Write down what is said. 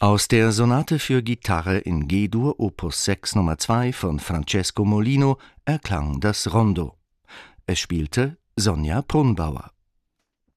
Aus der Sonate für Gitarre in G-Dur Opus 6 Nr. 2 von Francesco Molino erklang das Rondo. Es spielte Sonja Brunbauer.